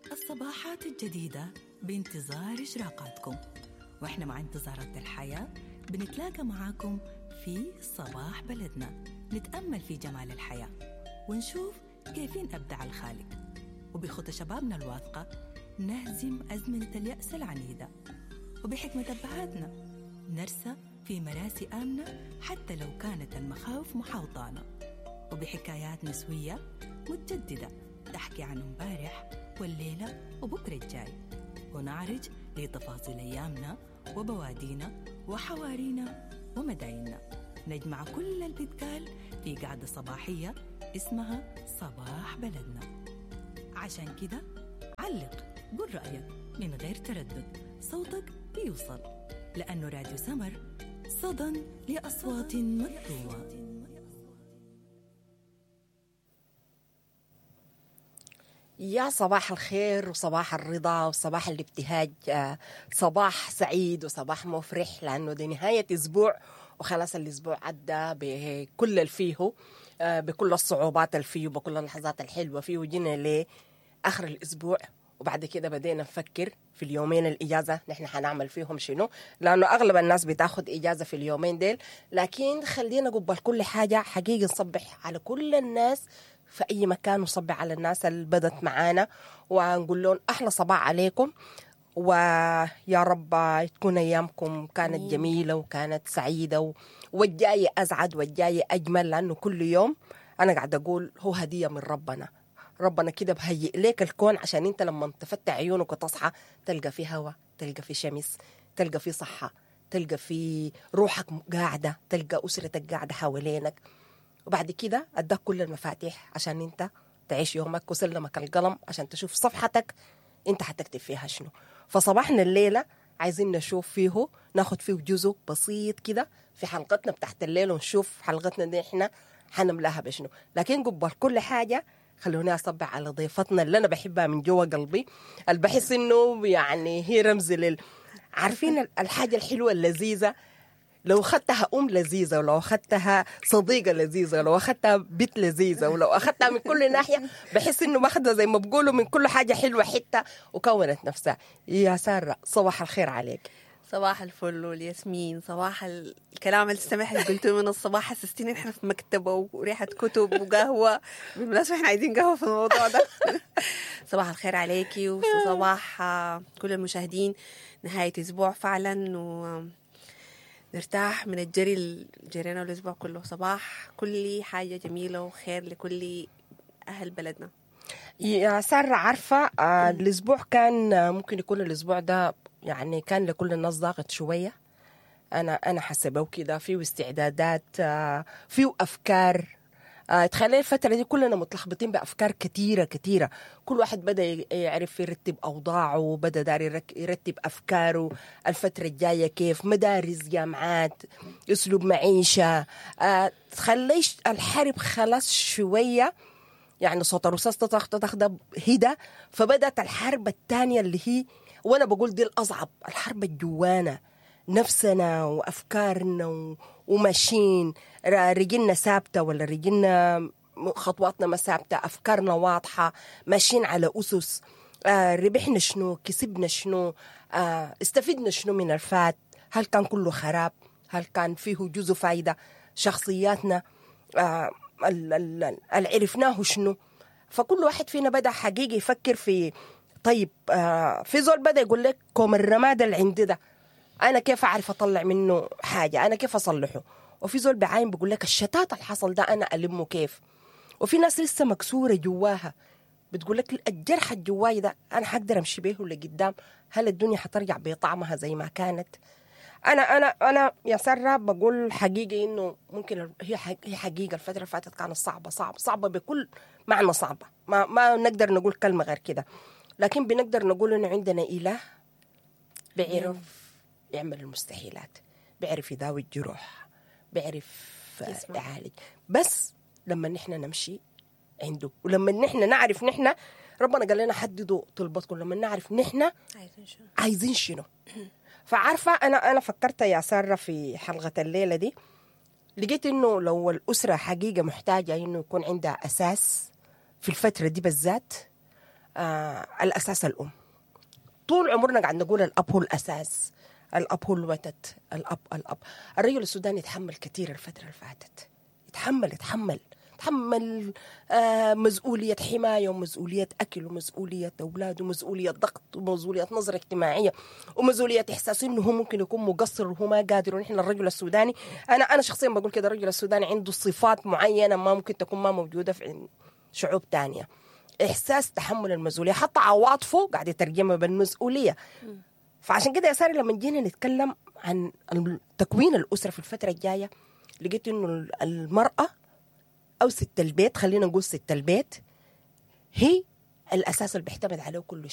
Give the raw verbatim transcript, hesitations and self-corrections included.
الصباحات الجديدة بانتظار إشراقاتكم، وإحنا مع انتظارات الحياة بنتلاقى معاكم في صباح بلدنا، نتأمل في جمال الحياة ونشوف كيفين أبدع الخالق، وبخطى شبابنا الواثقة نهزم أزمنة اليأس العنيدة، وبحكمة أبهاتنا نرسى في مراسي آمنة حتى لو كانت المخاوف محاوطانا، وبحكايات نسوية متجددة تحكي عن امبارح والليلة وبكرة الجاي، ونعرج لتفاصيل أيامنا وبوادينا وحوارينا ومدايننا، نجمع كل اللي بيتقال في قعدة صباحية اسمها صباح بلدنا. عشان كده علق، قل رأيك من غير تردد، صوتك بيوصل، لأنه راديو سمر صدى لأصوات مكتومة. يا صباح الخير وصباح الرضا وصباح الابتهاج، صباح سعيد وصباح مفرح، لأنه دي نهاية أسبوع وخلاص الأسبوع عدى بكل الفيه، بكل الصعوبات الفيه وبكل اللحظات الحلوة فيه، وجينا لآخر الأسبوع وبعد كده بدينا نفكر في اليومين الإجازة نحن حنعمل فيهم شنو، لأنه أغلب الناس بتاخد إجازة في اليومين ديل. لكن خلينا قبل كل حاجة حقيقة نصبح على كل الناس في أي مكان، وصبح على الناس اللي بدت معانا ونقول لهم أحلى صباح عليكم، ويا رب تكون أيامكم كانت جميلة وكانت سعيدة، والجاي أسعد والجاي أجمل، لأنه كل يوم أنا قاعد أقول هو هدية من ربنا. ربنا كده بهيئ لك الكون عشان انت لما تفتح عيونك وتصحى تلقى في هواء، تلقى في شمس، تلقى في صحة، تلقى في روحك قاعدة، تلقى أسرتك قاعدة حوالينك، وبعد كده أداك كل المفاتيح عشان انت تعيش يومك، وسلمك القلم عشان تشوف صفحتك انت حتكتب فيها شنو. فصباحنا الليلة عايزين نشوف فيه، ناخد فيه جزء بسيط كده في حلقتنا بتاعت الليل، ونشوف حلقتنا دي احنا حنملاها بشنو. لكن قبل كل حاجة خلوني أصبح على ضيفتنا اللي أنا بحبها من جوا قلبي، اللي بحس إنه يعني هي رمز لل عارفين الحاجة الحلوة اللذيذة، لو أخذتها أم لذيذة، ولو أخذتها صديقة لذيذة، ولو أخذتها بيت لذيذة، ولو أخذتها من كل ناحية بحس إنه ماخدة زي ما بقولوا من كل حاجة حلوة حتة وكونت نفسها. يا سارة صباح الخير عليك. صباح الفل والياسمين، صباح الكلام السمح اللي قلته من الصباح، حسستيني احنا في مكتبة وريحة كتب وقهوة. بالمناسبة احنا عايزين قهوة في الموضوع ده. صباح الخير عليكي وصباح كل المشاهدين. نهاية أسبوع فعلا ونرتاح من الجري اللي جرينا الأسبوع كله. صباح كل حاجة جميلة وخير لكل أهل بلدنا. يا سارة عارفة آه الأسبوع كان آه ممكن يكون الأسبوع ده يعني كان لكل الناس ضاغط شوية. أنا أنا حسبه كده، فيه استعدادات، آه فيه أفكار. آه تخيل الفترة دي كلنا متلخبطين بأفكار كتيرة كتيرة، كل واحد بدأ يعرف يرتب أوضاعه، بدأ داري يرتب أفكاره الفترة الجاية، كيف مدارس، جامعات، أسلوب معيشة. آه تخليش الحرب خلاص شوية، يعني صوت الرصاص تطخ تطخ ده هدا، فبدأت الحرب الثانية اللي هي، وأنا بقول دي الأصعب، الحرب الجوانا، نفسنا وأفكارنا وماشيين رجلنا ثابتة ولا رجلنا خطواتنا ما ثابتة، أفكارنا واضحة، ماشيين على أسس. آه ربحنا شنو، كسبنا شنو، آه استفدنا شنو من الفات، هل كان كله خراب، هل كان فيه جزء فايدة، شخصياتنا آه اللي عرفناه شنو. فكل واحد فينا بدأ حقيقي يفكر في طيب آه في زول بدأ يقول لك كوم الرماد اللي عندي ده أنا كيف أعرف أطلع منه حاجة، أنا كيف أصلحه. وفي زول بعين بيقول لك الشتات اللي حصل ده أنا ألمه كيف. وفي ناس لسه مكسورة جواها بتقول لك الجرح الجواي ده أنا حقدر أمشي به لقدام، هل الدنيا حترجع بطعمها زي ما كانت. أنا أنا أنا يا سارة بقول حقيقي إنه ممكن هي هي حقيقة الفترة اللي فاتت كانت صعبة صعبة صعبة بكل معنى صعبة، ما ما نقدر نقول كلمة غير كده، لكن بنقدر نقول إنه عندنا إله بيعرف يعمل المستحيلات، بيعرف يداوي الجروح، بيعرف يعالج، بس لما نحن نمشي عنده، ولما نحن نعرف نحن ربنا قال لنا حددوا طلباتكم، لما نعرف نحن عايزين شنو عايزين شنو. فعارفة أنا أنا فكرت يا سارة في حلقة الليلة دي، لقيت إنه لو الأسرة حقيقة محتاجة إنه يكون عندها أساس في الفترة دي بالذات، آه الأساس الأم. طول عمرنا قاعد نقول الأب هو الأساس، الأب هو الوتد، الأب الأب. الرجل السوداني يتحمل كثير الفترة اللي فاتت، يتحمل يتحمل تحمل آه مسؤولية حماية ومسؤولية أكل ومسؤولية أولاد ومسؤولية ضغط ومسؤولية نظرة اجتماعية ومسؤولية إحساس إنه هو ممكن يكون مقصر وهو ما قادر. ونحن الرجل السوداني، أنا أنا شخصيا بقول كده، الرجل السوداني عنده صفات معينة ما ممكن تكون ما موجودة في شعوب تانية. إحساس تحمل المسؤولية، حتى عواطفه قاعد يترجمها بالمسؤولية. فعشان كده يا ساري لما جينا نتكلم عن تكوين الأسرة في الفترة الجاية، لقيت إنه المرأة أو ست البيت، خلينا نقول ست البيت، هي الأساس اللي بيعتمد عليه كل شيء.